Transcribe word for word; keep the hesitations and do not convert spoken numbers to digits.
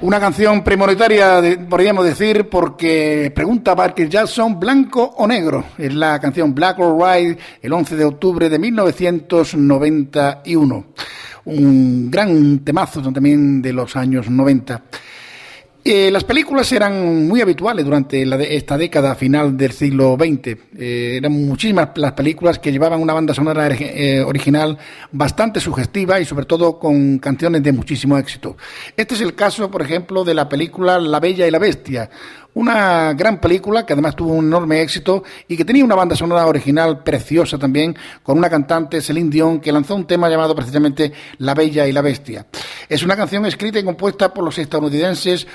Una canción premonitoria, de, podríamos decir, porque pregunta a Michael Jackson, ¿blanco o negro? Es la canción Black or White, el once de octubre de mil novecientos noventa y uno. Un gran temazo también de los años noventa. Eh, las películas eran muy habituales durante la de, esta década final del siglo veinte. Eh, eran muchísimas las películas que llevaban una banda sonora eh, original bastante sugestiva y sobre todo con canciones de muchísimo éxito. Este es el caso, por ejemplo, de la película La Bella y la Bestia. Una gran película que además tuvo un enorme éxito y que tenía una banda sonora original preciosa también, con una cantante, Celine Dion, que lanzó un tema llamado precisamente La Bella y la Bestia. Es una canción escrita y compuesta por los estadounidenses